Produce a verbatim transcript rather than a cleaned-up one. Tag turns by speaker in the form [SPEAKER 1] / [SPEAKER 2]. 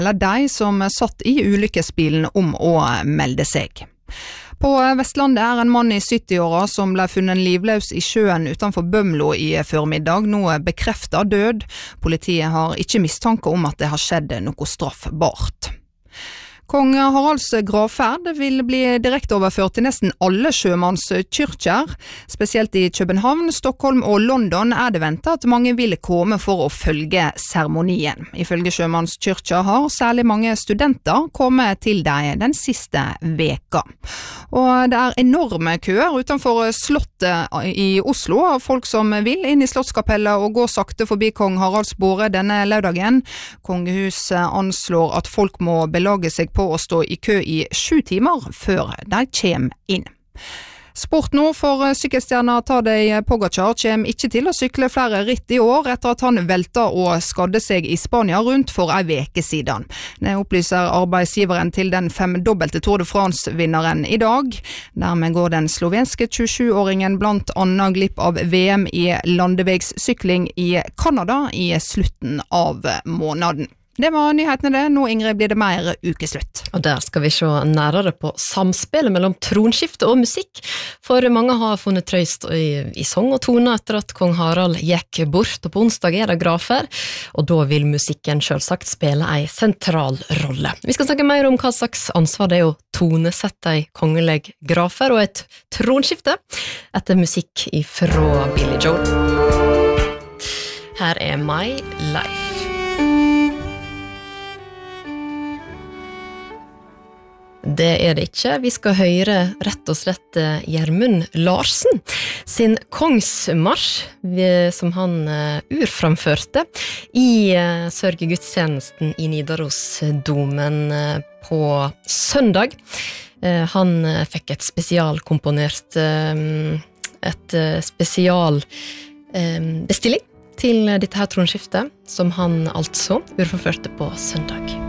[SPEAKER 1] eller de som satt i ulykkesbilen om å melde seg. På Vestlandet er en mann i sytti-åra som ble funnet livløs i sjøen utenfor Bømlo i formiddag, nå bekreftet død. Politiet har ikke mistanke om at det har skjedd noe straffbart. Kong Haralds gravferd vil bli direkte overført til nesten alle sjømannskyrkjer. Spesielt i København, Stockholm og London er det ventet at mange vil komme for å følge seremonien. Ifølge sjømannskyrkjer har særlig mange studenter kommet til deg den siste veka. Og det er enorme køer utenfor slottet i Oslo av folk som vil inn i slottskapellet og gå sakte forbi kong Haralds båre denne lørdagen. Kongehuset anslår at folk må belage seg på å stå i kø i sju timer før de kommer inn. Sport nå for sykkelstjerna Tadej Pogačar kommer ikke til å sykle flere ritt i år etter at han velta og skadde seg i Spania rundt for ei veke siden. Det opplyser arbeidsgiveren til den femdobbelte Tour de France-vinneren i dag. Dermed går den slovenske tjuesju-åringen blant annet glipp av V M i landevegssykling i Kanada i slutten av måneden. Det var nyhetene det. Nå, Ingrid, blir det mer ukeslutt.
[SPEAKER 2] Og der skal vi se nærere på samspillet mellom tronskifte og musikk, for mange har funnet trøyst i, i sang og tone etter at kong Harald gikk bort, og på onsdag er det grafer, og da vil musikken selvsagt spille en sentral rolle. Vi skal snakke mer om hva slags ansvar det er å tonesette en kongelig grafer og et tronskifte etter musikk ifra Billy Joel. Her er My Life. Det er det ikke. Vi skal høre rett og slett Gjermund Larsen sin kongsmarsj, som han urframførte i sørgegudstjenesten i Nidarosdomen på søndag. Han fikk et spesialkomponert, et spesial bestilling til dette her tronskiftet, som han altså urframførte på søndag.